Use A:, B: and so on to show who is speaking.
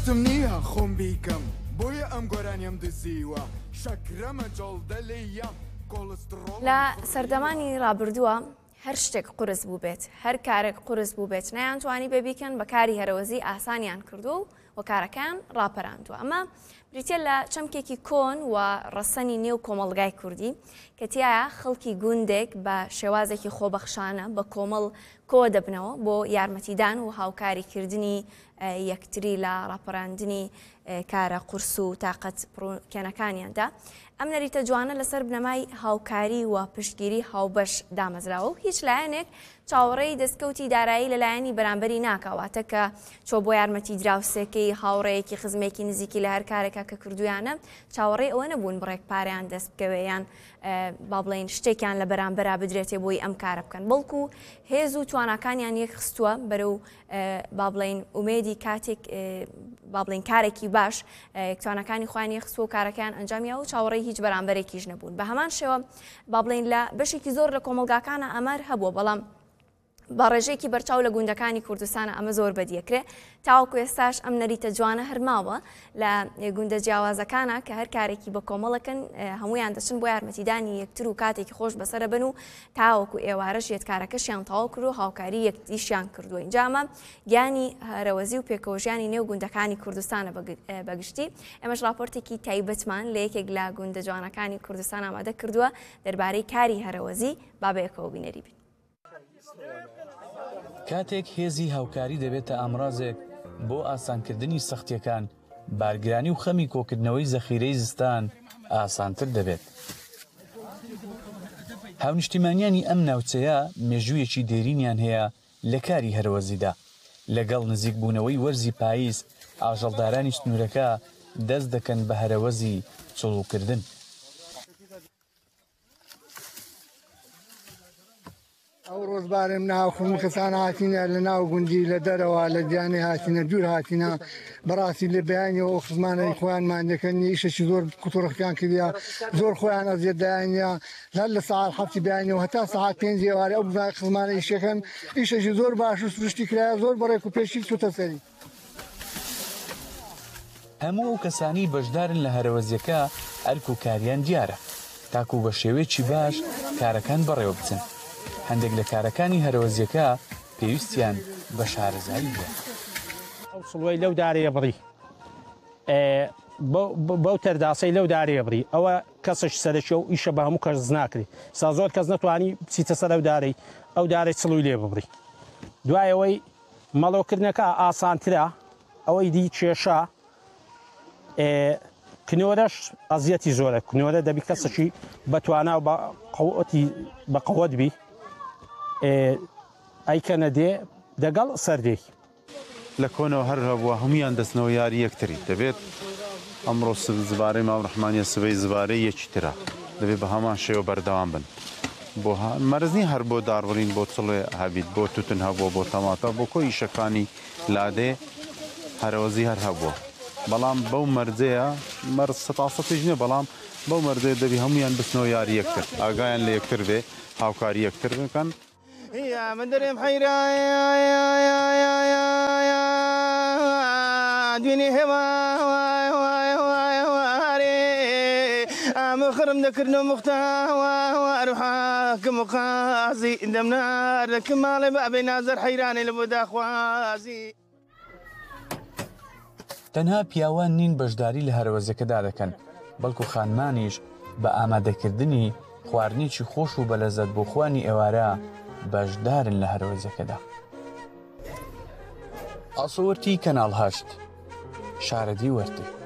A: حەزم نییە خۆم بیکەم بۆیە ئەم گۆرانیم دزیوە شەکرەمە جۆڵدەلەیە
B: لە سەردەمانی ڕابردووە هەر شتێک قورس بوو بێت هەر کارێک قورس بوو بێت نەیانتوانی ببیکەن بە کاری هەرەوەزی ئاسانیان کردو و کارەکان ڕاپەراندووە ئەمە بریتە لە چەمکێکی کۆن و ڕەسەنی نێو کۆمەڵگای کوردی کە تایە خەڵکی گوندێک بە شێوازێکی خۆبەخشانە بە کۆمەڵ کۆ دەبنەوە بۆ یارمەتیدان و هاوکاریکردنی یەکتری لە ڕاپەراندنی کارە قورس و تااقەت پڕکێنەکانیاندا ئەم نەریتە جوانە لەسەر بنەمای هاوکاری و پشتگیری هاوبەش دامەزراوە و هیچ لایەنێک چاوەڕێی دەستکەوتی دارایی لەلایەنی بەرامبەری ناکەواتە کە چۆ بۆ یارمەتی دراوسەکەی هاوڕێیەکی خزمێکی نزیکی لە هەر کارێکە کە کردویانە چاوەڕێی ئەوە نەبوون بڕێک پارەیان دەست بکەوێیان با بڵێن شتێکیان لە بەرامبەرا بدرێتێ بۆی ئەم کارە بکەن بەڵکو هێز و توانەکانیان یەک خستووە بەرەو با بڵێن ئومێدی کاتێک با بڵێن کارێکی باش توانەکانی خوانی خستووە و کارەکان ئەنجامیە و چاوەڕێی هیچ بەرامبەرێکیش نەبوون بە هەمان شێوە با بڵێن لە بەشێکی زۆر لە کۆمەلگاکانە ئەمەر هەبووە بەڵام بە ڕێژەیەکی بەرچاو لە گوندەکانی کوردستانە ئەمە زۆر بەدیەکرێ تاوەکو ئێستاش ئەم نەریتە جوانە هەرماوە لە گوندە جیاوازەکانە کە هەر کارێکی بە کۆمەڵەکەن هەمویان دەچن بۆ یارمەتیدانی یەکتر و کاتێکی خۆش بەسەرە بن و تاوەکو ئێوارەش یەکارەکەشیان تەواو کرد و هاوکاری یەکتیشیان کردووە اینجا ئەمە گیانی هەرەوەزی و پێکەوەژیانی نێو گوندەکانی کوردستانە بەگشتی ئەمەش راپۆرتێکی تایبەتمان لە یەکێک لە گوندە جوانەکانی کوردستان ئامادە کردووە دەربارەی کاری هەرەوەزی با بەیەکەوە بینەری بین
C: کاتێک هێزی هاوکاری دەبێتە ئامڕازێک بۆ ئاسانکردنی سەختیەکان بارگرانی و خەمی کۆکردنەوەی زەخیرەی زستان ئاسانتر دەبێت. هاونیشتیمانیانی ئەم ناوچەیە مێژوویەکی دێرینیان هەیە لە کاری هەرەوەزیدا لەگەڵ نزیک بوونەوەی وەرزی پاییز ئاژەڵدارانی سنوورەکە دەست دەکەن بە هەرەوەزی چڵوکردن.
D: ئەو ڕۆژبارم ناوخم کەسان هاتینە لە ناو گوندی لە دەرەوە لە دیانێ هاتینە دوور هاتینە بەڕاستی لە بەیانیەوە خزمانەی خۆیانمان دەکەن ئیشەکی زۆر کوتوڕەکان کردیا زۆر خۆیان ئەزیێدایانە لە ساعت هەفتی بەیانەوە هەتا ساعت 5 ئێوارە ئەو خزمانە ئیشەکەن ئیشەکی زۆر باش و سروشتی کرایە زۆر بەڕێک و پێشی چوتە سەری.
C: هەموو ئەو کەسانی بەشدارن لە هەرەوەزیەکە ئەرک و کاریان دیارە تاکو بە شێوەیەکی باش کارەکان بەڕێوە بچن. هەندێک لە کارەکانی هەرەوەزیەکە پێویستیان بە شارەزایی بووە.
E: ئەو سڵوەی لەو دارەیە بڕی بەو تەرداسەی لەو دارەیە بڕی ئەوە کەسش سەرچێ و ئیشە بە هەموو کەس ناکری سا زۆر کەس نەتوانی بچیتە سەر ئەو دارەی سڵوی لێ ببڕی. دوایەوەی مەڵۆکردنەکە ئاسانترە ئەوەی دی کێشە کنۆرەش ئەزیەتی زۆرە کنۆرە دەبی کەسەکی بەتوانە و بە قەوەت بی ئەیکەنە دێ دەگەڵ سەردێک
F: لە کۆنەوە هەر هەبووە هەمویان دەستنەوە یاری یەکتری دەبێت ئەمڕۆ زبارەی ماوڕحمانیە سبەی زبارەی یەکی ترە دەبێت بە هەمان شێوە بەردەوام بن بۆ مەرزنی هەر بۆ داڕڕین بۆ چڵێ هەبیت بۆ توتن هەبووە بۆ تەماتە بۆ کۆی شەکانی لادێ هەرەوەزی هەر هەبووە بەڵام بەو مەرجەیە مەرز سەتاسەتیش نیە بەڵام بەو مەرجەیە دەبی هەمویان بستنەوە یاری یەکتر ئاگایان لە یەکتر بێ هاوکاری یەکتر بکەن.
G: من دەرێم حەیرە دوێنێ هێوارێ ئامەخرم دەکردنەوە مختاوەروحاکم و قازی دەمنار دەکەم ماڵێ بەبێ نازەر حەیرانێ لە بۆ داخوازی.
C: تەنها پیاوان نین بەشداری لە هەرەوەزیەکەدا دەکەن بەڵکو خانمانیش بە ئامادەکردنی خواردنێکی خۆش و بەلەزەت بۆ خوانی ئێوارە بەشدارن لە هەرەوەزیەکەدا. ئاسۆوەرتی کەناڵ 8 شارەدی وەرتێ.